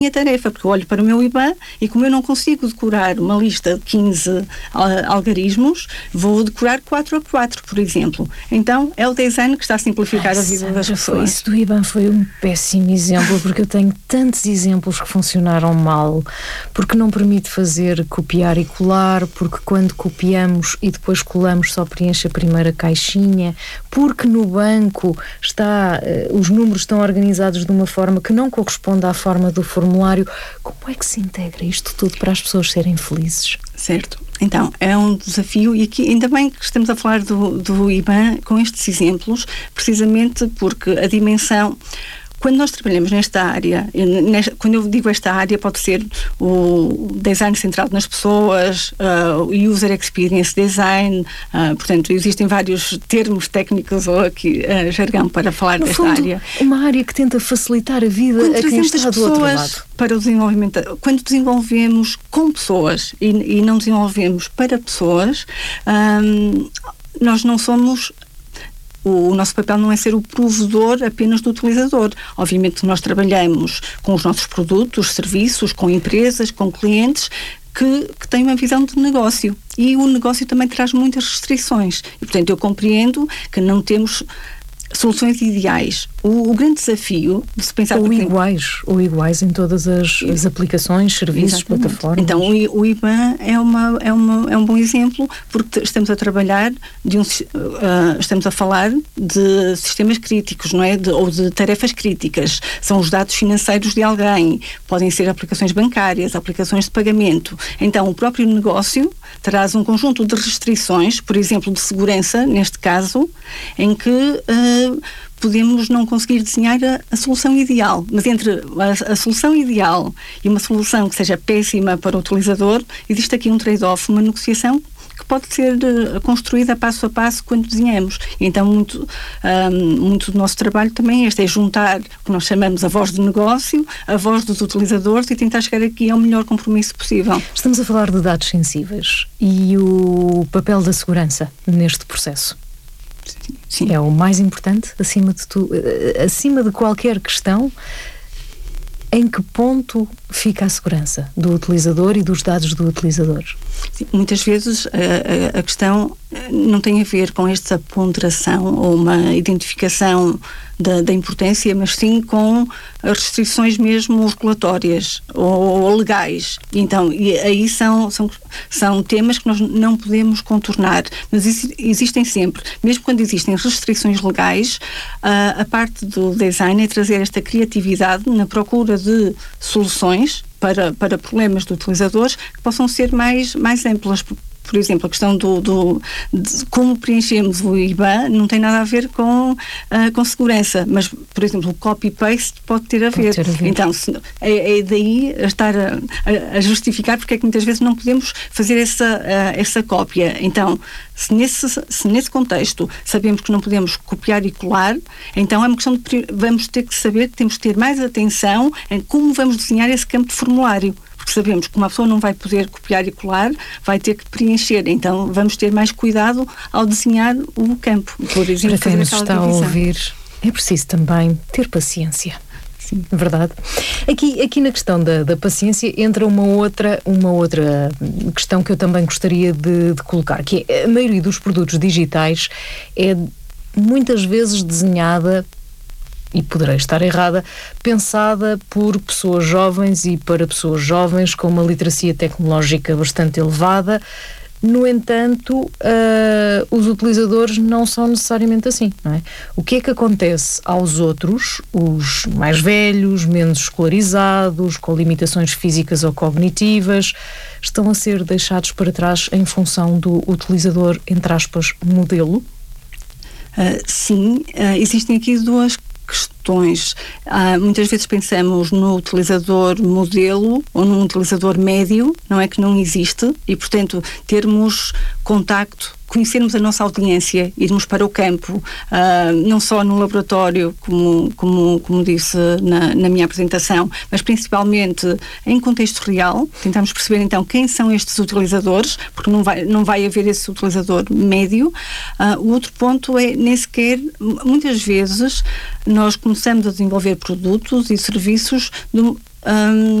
minha tarefa, porque eu olho para o meu IBAN e como eu não consigo decorar uma lista de 15 algarismos, vou decorar 4 a 4, por exemplo. Então, é o design que está a simplificar a vida das pessoas. Isso do IBAN foi um péssimo exemplo, porque eu tenho tantos exemplos que funcionaram mal, porque não permite fazer copiar e colar, porque quando copiamos e depois colamos só preenche a primeira caixinha, porque no banco os números estão organizados de uma forma que não corresponde à forma do formulário. Como é que se integra isto tudo para as pessoas serem felizes? Certo. Então, é um desafio e aqui ainda bem que estamos a falar do IBAN com estes exemplos, precisamente porque a dimensão... Quando nós trabalhamos nesta área, quando eu digo esta área, pode ser o design centrado nas pessoas, o user experience design, portanto, existem vários termos técnicos ou aqui jargão para falar no desta fundo, área. Uma área que tenta facilitar a vida a quem está do outro lado. Para o desenvolvimento, quando desenvolvemos com pessoas e não desenvolvemos para pessoas, nós não somos... O nosso papel não é ser o provedor apenas do utilizador. Obviamente nós trabalhamos com os nossos produtos, serviços, com empresas, com clientes que têm uma visão de negócio. E o negócio também traz muitas restrições. E, portanto, eu compreendo que não temos soluções ideais. O grande desafio de se pensar... Ou iguais em todas as aplicações, serviços, Exatamente. Plataformas. Então, o IBAN é um bom exemplo, porque estamos a trabalhar estamos a falar de sistemas críticos, não é? Ou de tarefas críticas. São os dados financeiros de alguém. Podem ser aplicações bancárias, aplicações de pagamento. Então, o próprio negócio traz um conjunto de restrições, por exemplo, de segurança, neste caso, em que podemos não conseguir desenhar a solução ideal, mas entre a solução ideal e uma solução que seja péssima para o utilizador, existe aqui um trade-off, uma negociação que pode ser construída passo a passo quando desenhamos. Então, muito do nosso trabalho também é juntar o que nós chamamos a voz de negócio, a voz dos utilizadores e tentar chegar aqui ao melhor compromisso possível. Estamos a falar de dados sensíveis e o papel da segurança neste processo. Sim. É o mais importante, acima de qualquer questão. Em que ponto fica a segurança do utilizador e dos dados do utilizador? Sim, muitas vezes a questão não tem a ver com esta ponderação ou uma identificação da importância, mas sim com as restrições mesmo regulatórias ou legais. Então, e aí são temas que nós não podemos contornar, mas existem sempre, mesmo quando existem restrições legais, a parte do design é trazer esta criatividade na procura de soluções para problemas de utilizadores que possam ser mais amplas. Por exemplo, a questão de como preenchemos o IBAN não tem nada a ver com segurança, mas, por exemplo, o copy-paste pode ter a ver. Então, é daí estar a justificar porque é que muitas vezes não podemos fazer essa cópia. Então, se nesse contexto sabemos que não podemos copiar e colar, então é uma questão de vamos ter que saber que temos que ter mais atenção em como vamos desenhar esse campo de formulário. Porque sabemos que uma pessoa não vai poder copiar e colar, vai ter que preencher. Então, vamos ter mais cuidado ao desenhar o campo. Por exemplo, para quem nos está a ouvir, é preciso também ter paciência. Sim. Verdade. Aqui na questão da paciência entra uma outra questão que eu também gostaria de colocar, que é a maioria dos produtos digitais é muitas vezes desenhada, e poderei estar errada, pensada por pessoas jovens e para pessoas jovens com uma literacia tecnológica bastante elevada. No entanto, os utilizadores não são necessariamente assim, não é? O que é que acontece aos outros, os mais velhos, menos escolarizados, com limitações físicas ou cognitivas, estão a ser deixados para trás em função do utilizador, entre aspas, modelo? Sim, existem aqui duas questões. Muitas vezes pensamos no utilizador modelo ou num utilizador médio, não é que não existe, e portanto termos contacto, conhecermos a nossa audiência, irmos para o campo, não só no laboratório, como disse na minha apresentação, mas principalmente em contexto real, tentarmos perceber então quem são estes utilizadores, porque não vai haver esse utilizador médio. O outro ponto é, nem sequer, muitas vezes, nós começamos a desenvolver produtos e serviços